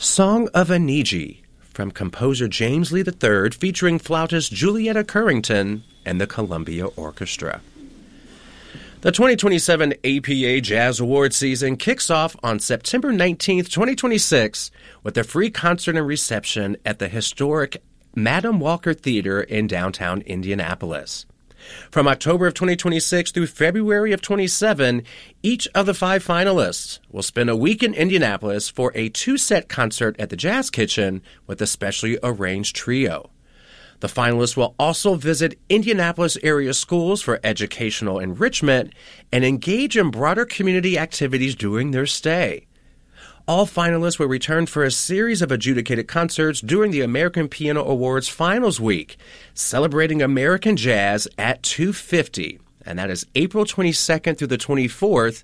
Song of Aniji from composer James Lee III featuring flautist Julietta Currington and the Columbia Orchestra. The 2027 APA Jazz Awards season kicks off on September 19, 2026 with a free concert and reception at the historic Madam Walker Theater in downtown Indianapolis. From October of 2026 through February of 27, each of the 5 finalists will spend a week in Indianapolis for a 2-set concert at the Jazz Kitchen with a specially arranged trio. The finalists will also visit Indianapolis area schools for educational enrichment and engage in broader community activities during their stay. All finalists will return for a series of adjudicated concerts during the American Piano Awards Finals Week, celebrating American jazz at 250, and that is April 22nd through the 24th,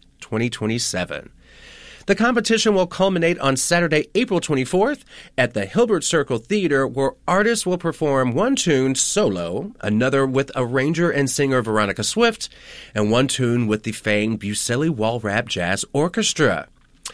2027. The competition will culminate on Saturday, April 24th at the Hilbert Circle Theater, where artists will perform one tune solo, another with arranger and singer Veronica Swift, and one tune with the famed Buceli Walrap Jazz Orchestra.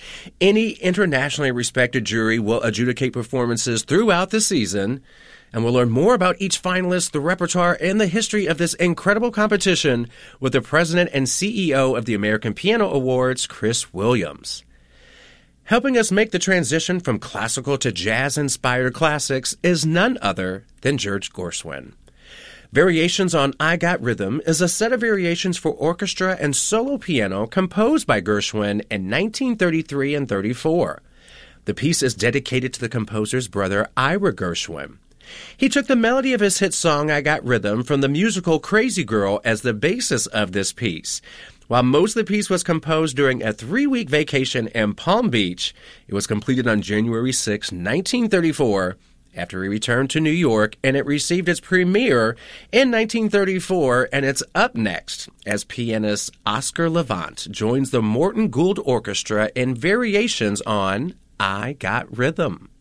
Any internationally respected jury will adjudicate performances throughout the season, and we'll learn more about each finalist, the repertoire, and the history of this incredible competition with the president and CEO of the American Piano Awards, Chris Williams. Helping us make the transition from classical to jazz-inspired classics is none other than George Gershwin. Variations on I Got Rhythm is a set of variations for orchestra and solo piano composed by Gershwin in 1933 and 34. The piece is dedicated to the composer's brother, Ira Gershwin. He took the melody of his hit song I Got Rhythm from the musical Crazy Girl as the basis of this piece. While most of the piece was composed during a 3-week vacation in Palm Beach, it was completed on January 6, 1934, after he returned to New York, and it received its premiere in 1934, and it's up next as pianist Oscar Levant joins the Morton Gould Orchestra in variations on I Got Rhythm.